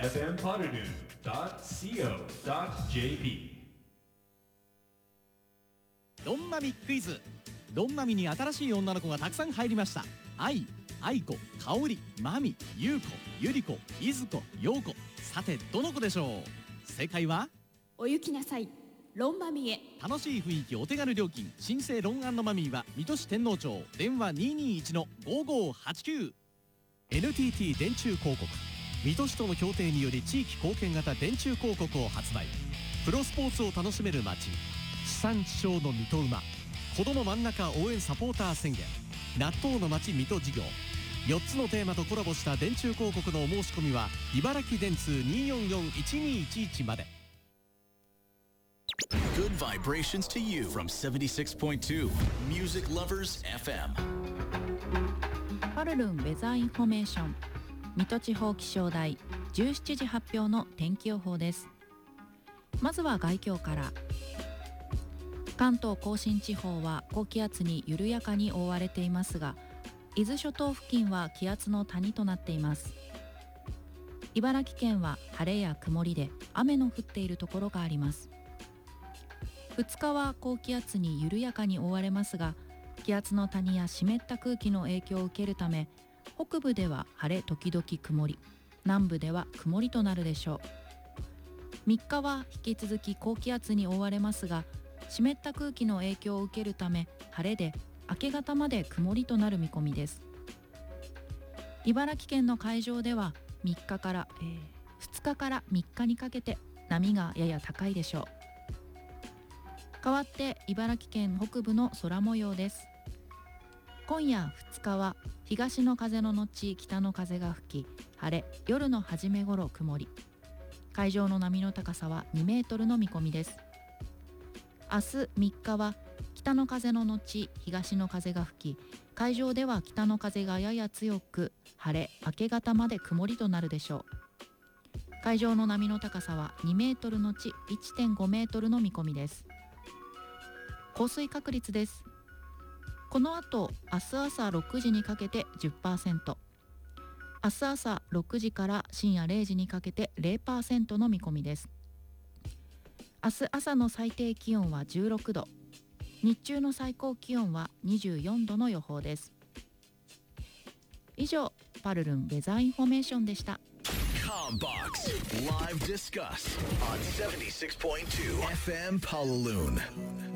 fmpodadu.co.jp ロンマミクイズ。ロンマミに新しい女の子がたくさん入りました。愛子、香織、マミ、優子、ゆり子、いずこ、ようこ。さてどの子でしょう。正解はお行きなさい、ロンマミへ。 楽しい雰囲気、お手軽料金、新生ロン&マミーは水戸市天王町、電話 221-5589。 NTT 電柱広告、水戸市との協定により地域貢献型電柱広告を発売。プロスポーツを楽しめる街、地産地消の水戸馬、子ども真ん中応援サポーター宣言、納豆の街水戸事業、4つのテーマとコラボした電柱広告のお申し込みは茨城電通 244-1211 まで。 Good vibrations to you from 76.2 Music Lovers FM。 パルルンウェザーインフォメーション、水戸地方気象台17時発表の天気予報です。まずは概況から。関東甲信地方は高気圧に緩やかに覆われていますが、伊豆諸島付近は気圧の谷となっています。茨城県は晴れや曇りで雨の降っているところがあります。2日は高気圧に緩やかに覆われますが、気圧の谷や湿った空気の影響を受けるため、北部では晴れ時々曇り、南部では曇りとなるでしょう。3日は引き続き高気圧に覆われますが、湿った空気の影響を受けるため晴れで、明け方まで曇りとなる見込みです。茨城県の海上では2日から3日にかけて波がやや高いでしょう。代わって茨城県北部の空模様です。今夜2日は東の風の後北の風が吹き、晴れ、夜の初め頃曇り。海上の波の高さは2メートルの見込みです。明日3日は北の風の後東の風が吹き、海上では北の風がやや強く、晴れ、明け方まで曇りとなるでしょう。海上の波の高さは2メートルのち 1.5 メートルの見込みです。降水確率です。この後、明日朝6時にかけて 10%、明日朝6時から深夜0時にかけて 0% の見込みです。明日朝の最低気温は16度、日中の最高気温は24度の予報です。以上、パルルンウェザーインフォメーションでした。 COMBOX Live Discuss on 76.2 FM Paloon。